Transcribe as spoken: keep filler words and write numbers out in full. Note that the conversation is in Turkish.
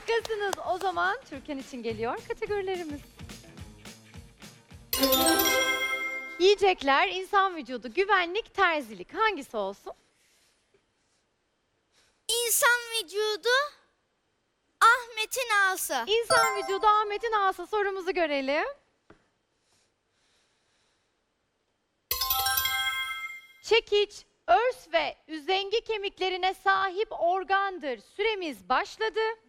Harikasınız. O zaman Türkan için geliyor kategorilerimiz. Yiyecekler, insan vücudu, güvenlik, terzilik. Hangisi olsun? İnsan vücudu Ahmet'in ağası. İnsan vücudu Ahmet'in ağası. Sorumuzu görelim. Çekiç, örs ve üzengi kemiklerine sahip organdır. Süremiz başladı.